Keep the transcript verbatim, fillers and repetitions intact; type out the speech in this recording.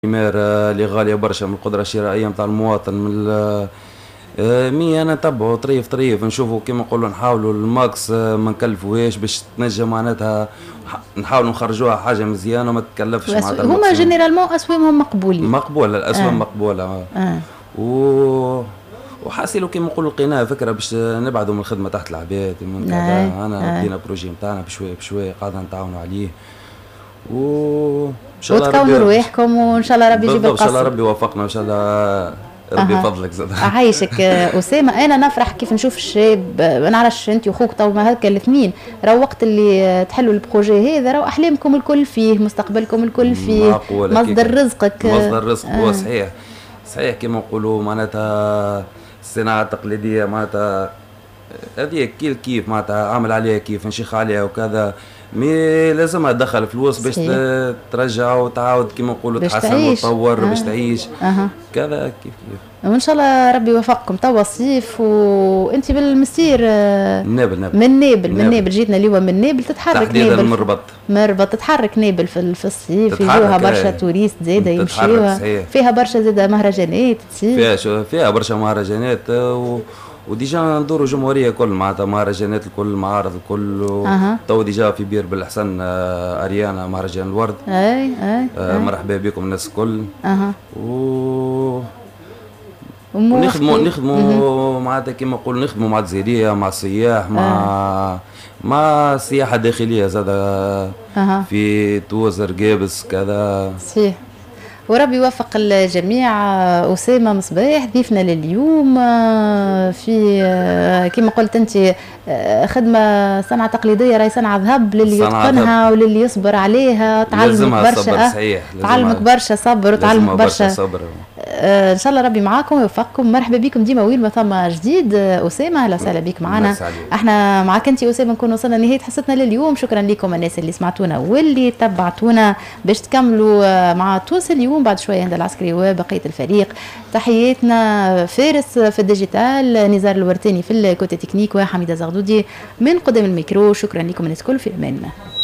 الاستثمار اللي غاليه برشا من القدره الشرائيه نتاع المواطن من آه، مي انا نتبعوا طريف طريف نشوفوا كيما نقولوا نحاولوا الماكس، آه، ما نكلفوهاش باش تنجم معناتها نحاولوا نخرجوها حاجه مزيانه وما تكلفش معناتها. هما جينيرالمون اسوامهم مقبولين مقبوله الاسوام آه. مقبوله آه. و وحاسيلو كيما نقولوا لقيناها فكره باش نبعدوا من الخدمه تحت العباد من كذا. آه. انا بدينا آه. بروجي نتاعنا بشويه بشويه قاعدين نتعاونوا عليه و ان شاء الله وتكونوا رواحكم وان شاء الله ربي يجيب القصر. ان شاء الله ربي يوفقنا ان شاء الله ربي أه. فضلك زاد. عايشك اسامه. انا نفرح كيف نشوف الشاب، ما نعرفش انت وخوك تو ما هكا الاثنين راهو وقت اللي تحلوا البروجي هذا راهو احلامكم الكل فيه، مستقبلكم الكل فيه، مصدر رزقك مصدر رزق هو آه. صحيح صحيح كيما نقولوا معناتها الصناعه التقليديه معناتها هذه كيف كيف معناتها عامل عليها كيف نشيخ عليها وكذا، مي لازمها تدخل فلوس باش ترجع وتعاود كيما نقولوا تحسن وتطور باش تعيش أه. كذا كيف كيف. وان شاء الله ربي يوفقكم. توا صيف وانت بالمسير نابل نابل من نابل من نابل جيتنا اليوم من نابل تتحرك تحديدا من ربط مربط تتحرك نابل في, في الصيف يجوها برشا توريست زاده يمشيوها فيها برشا زاده مهرجانات تصير فيها فيها برشا مهرجانات و وديجا ندوروا جمهوريه كل معناتها مهرجانات الكل معارض الكل أه. تو ديجا في بير بالحسن اريانا مهرجان الورد. اي اي, آه أي. مرحبا بكم الناس الكل. اها و ونخدموا نخدموا معناتها كيما نقولوا نخدموا مع الجزائريه مع السياح مع أه. مع السياحه الداخليه زاده أه. في توزر قابس كذا. صحيح وربي يوفق الجميع. أسامة مصباح ضيفنا لليوم في كما قلت أنت خدمة صنعة تقليدية راهي صنعة ذهب للي يتقنها وللي يصبر عليها. تعلمك برشا صحيح تعلمك برشا صبر وتعلمك برشا صبر. ان شاء الله ربي معاكم ويوفقكم. مرحبا بكم ديما وين ما ثم جديد. أسامة اهلا وسهلا بك معنا. احنا معك انت أسامة نكون وصلنا لنهاية حصتنا لليوم. شكرا لكم الناس اللي سمعتونا واللي تبعتونا باش تكملوا مع تونس اليوم بعد شويه عند العسكري وبقيه الفريق. تحياتنا فارس في الديجيتال، نزار الورتاني في الكوتي تكنيك، وحميده زغدودي من قدام الميكرو. شكرا لكم الناس الكل في امان الله.